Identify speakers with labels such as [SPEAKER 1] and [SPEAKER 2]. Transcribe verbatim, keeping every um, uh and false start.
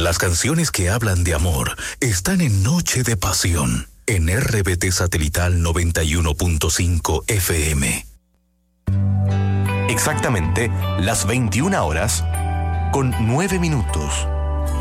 [SPEAKER 1] Las canciones que hablan de amor están en Noche de Pasión, en R B T Satelital noventa y uno punto cinco F M.
[SPEAKER 2] Exactamente las veintiuna horas con nueve minutos.